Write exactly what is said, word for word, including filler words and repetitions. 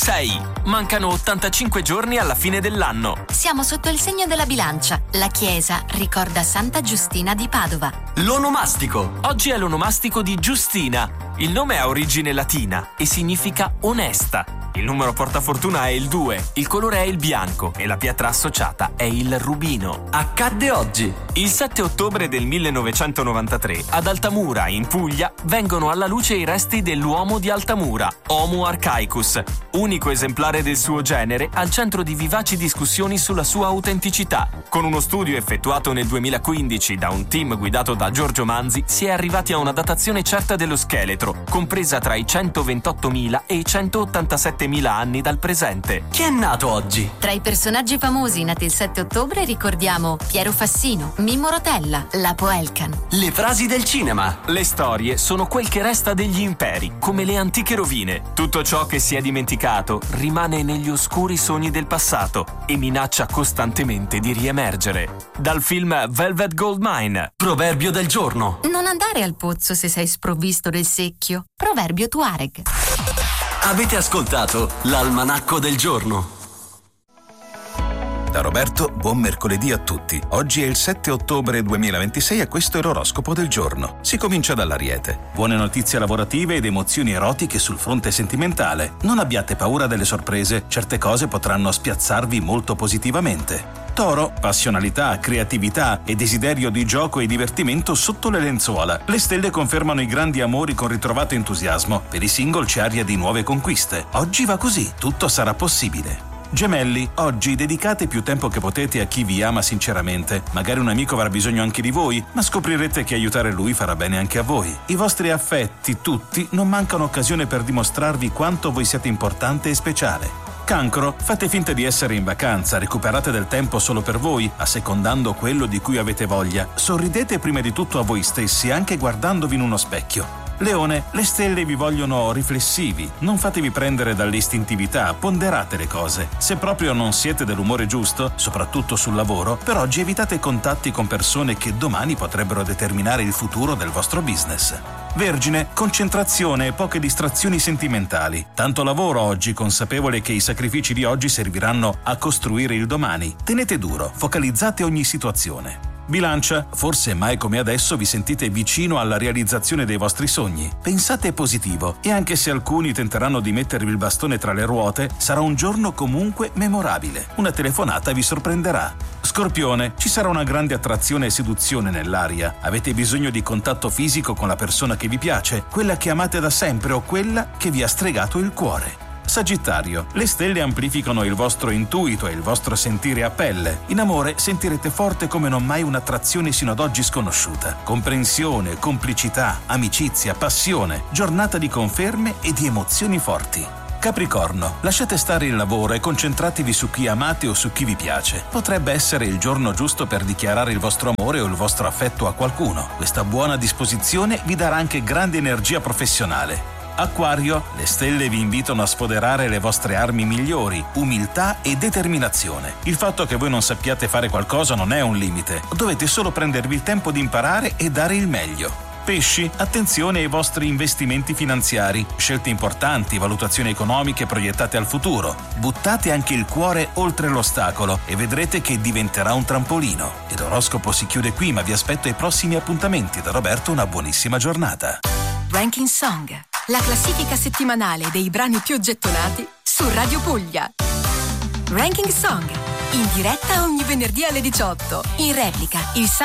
sei. Mancano ottantacinque giorni alla fine dell'anno. Siamo sotto il segno della bilancia. La chiesa ricorda Santa Giustina di Padova. L'onomastico. Oggi è l'onomastico di Giustina. Il nome ha origine latina e significa onesta. Il numero portafortuna è il due, il colore è il bianco e la pietra associata è il rubino. Accadde oggi. Il sette ottobre del millenovecentonovantatré ad Altamura, in Puglia, vengono alla luce i resti dell'uomo di Altamura, Homo archaicus, unico esemplare del suo genere al centro di vivaci discussioni sulla sua autenticità. Con uno studio effettuato nel duemilaquindici da un team guidato da Giorgio Manzi, si è arrivati a una datazione certa dello scheletro, compresa tra i centoventottomila e i centottantasettemila anni dal presente. Chi è nato oggi? Tra i personaggi famosi nati il sette ottobre ricordiamo Piero Fassino, Mimmo Rotella, Lapo Elkan. Le frasi del cinema. Le storie sono quel che resta degli imperi, come le antiche rovine. Tutto ciò che si è dimenticato rimane negli oscuri sogni del passato e minaccia costantemente di riemergere. Dal film Velvet Goldmine. Proverbio del giorno. Non andare al pozzo se sei sprovvisto del secchio. Proverbio Tuareg. Avete ascoltato l'Almanacco del giorno. Da Roberto, buon mercoledì a tutti. Oggi è il sette ottobre duemilaventisei e questo è l'oroscopo del giorno. Si comincia dall'Ariete. Buone notizie lavorative ed emozioni erotiche sul fronte sentimentale. Non abbiate paura delle sorprese, certe cose potranno spiazzarvi molto positivamente. Toro, passionalità, creatività e desiderio di gioco e divertimento sotto le lenzuola. Le stelle confermano i grandi amori con ritrovato entusiasmo. Per i single c'è aria di nuove conquiste. Oggi va così, tutto sarà possibile. Gemelli, oggi dedicate più tempo che potete a chi vi ama sinceramente. Magari un amico avrà bisogno anche di voi, ma scoprirete che aiutare lui farà bene anche a voi. I vostri affetti, tutti, non mancano occasione per dimostrarvi quanto voi siete importante e speciale. Cancro, fate finta di essere in vacanza, recuperate del tempo solo per voi, assecondando quello di cui avete voglia. Sorridete prima di tutto a voi stessi, anche guardandovi in uno specchio. Leone, le stelle vi vogliono riflessivi, non fatevi prendere dall'istintività, ponderate le cose. Se proprio non siete dell'umore giusto, soprattutto sul lavoro, per oggi evitate contatti con persone che domani potrebbero determinare il futuro del vostro business. Vergine, concentrazione e poche distrazioni sentimentali. Tanto lavoro oggi, consapevole che i sacrifici di oggi serviranno a costruire il domani. Tenete duro, focalizzate ogni situazione. Bilancia, forse mai come adesso vi sentite vicino alla realizzazione dei vostri sogni. Pensate positivo e anche se alcuni tenteranno di mettervi il bastone tra le ruote, sarà un giorno comunque memorabile. Una telefonata vi sorprenderà. Scorpione, ci sarà una grande attrazione e seduzione nell'aria. Avete bisogno di contatto fisico con la persona che vi piace, quella che amate da sempre o quella che vi ha stregato il cuore. Sagittario, le stelle amplificano il vostro intuito e il vostro sentire a pelle. In amore sentirete forte come non mai un'attrazione sino ad oggi sconosciuta. Comprensione, complicità, amicizia, passione, giornata di conferme e di emozioni forti. Capricorno, lasciate stare il lavoro e concentratevi su chi amate o su chi vi piace. Potrebbe essere il giorno giusto per dichiarare il vostro amore o il vostro affetto a qualcuno. Questa buona disposizione vi darà anche grande energia professionale. Acquario, le stelle vi invitano a sfoderare le vostre armi migliori, umiltà e determinazione. Il fatto che voi non sappiate fare qualcosa non è un limite, dovete solo prendervi il tempo di imparare e dare il meglio. Pesci, attenzione ai vostri investimenti finanziari, scelte importanti, valutazioni economiche proiettate al futuro. Buttate anche il cuore oltre l'ostacolo e vedrete che diventerà un trampolino. E l'oroscopo si chiude qui, ma vi aspetto ai prossimi appuntamenti. Da Roberto una buonissima giornata. Ranking Song, la classifica settimanale dei brani più gettonati su Radio Puglia. Ranking Song, in diretta ogni venerdì alle diciotto, in replica il